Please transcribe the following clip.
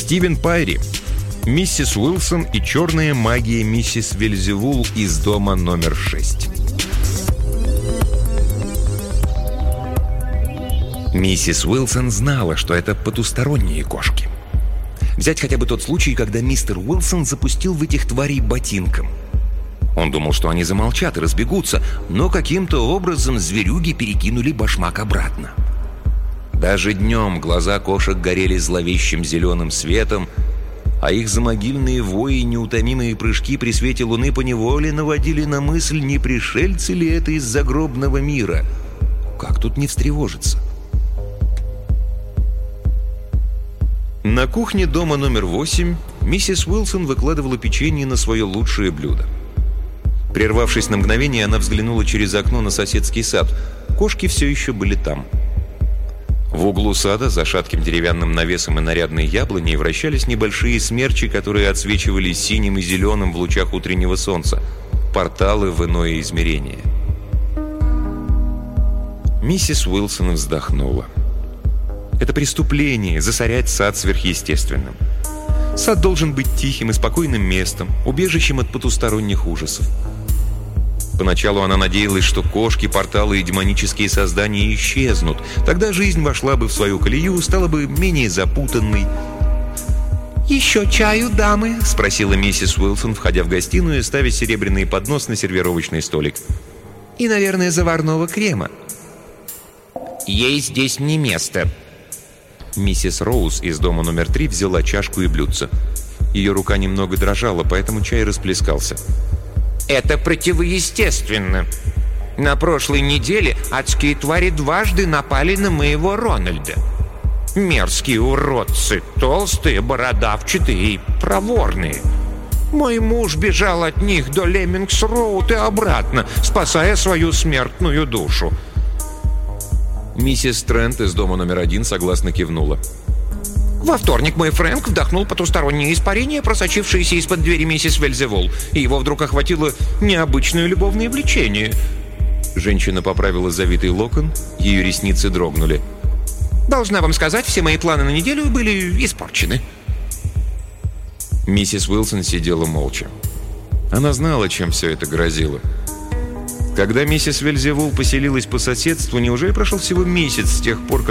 Стивен Пайри, миссис Уилсон и черная магия миссис Вельзевул из дома номер 6. Миссис Уилсон знала, что это потусторонние кошки. Взять хотя бы тот случай, когда мистер Уилсон запустил в этих тварей ботинком. Он думал, что они замолчат и разбегутся, но каким-то образом зверюги перекинули башмак обратно. Даже днем глаза кошек горели зловещим зеленым светом, а их замогильные вои и неутомимые прыжки при свете луны поневоле наводили на мысль, не пришельцы ли это из загробного мира. Как тут не встревожиться? На кухне дома номер 8 миссис Уилсон выкладывала печенье на свое лучшее блюдо. Прервавшись на мгновение, она взглянула через окно на соседский сад. Кошки все еще были там. В углу сада, за шатким деревянным навесом и нарядной яблоней, вращались небольшие смерчи, которые отсвечивали синим и зеленым в лучах утреннего солнца. Порталы в иное измерение. Миссис Уилсон вздохнула. Это преступление — засорять сад сверхъестественным. Сад должен быть тихим и спокойным местом, убежищем от потусторонних ужасов. Поначалу она надеялась, что кошки, порталы и демонические создания исчезнут. Тогда жизнь вошла бы в свою колею, стала бы менее запутанной. «Еще чаю, дамы?» — спросила миссис Уилсон, входя в гостиную и ставя серебряный поднос на сервировочный столик. «И, наверное, заварного крема». «Ей здесь не место». Миссис Роуз из дома номер 3 взяла чашку и блюдце. Ее рука немного дрожала, поэтому чай расплескался. «Это противоестественно. На прошлой неделе адские твари дважды напали на моего Рональда. Мерзкие уродцы, толстые, бородавчатые и проворные. Мой муж бежал от них до Леммингс-Роуд и обратно, спасая свою смертную душу». Миссис Трент из дома номер 1 согласно кивнула. «Во вторник мой Фрэнк вдохнул потустороннее испарение, просочившееся из-под двери миссис Вельзевул, и его вдруг охватило необычное любовное влечение». Женщина поправила завитый локон, ее ресницы дрогнули. «Должна вам сказать, все мои планы на неделю были испорчены». Миссис Уилсон сидела молча. Она знала, чем все это грозило. Когда миссис Вельзевул поселилась по соседству, неужели прошел всего месяц с тех пор,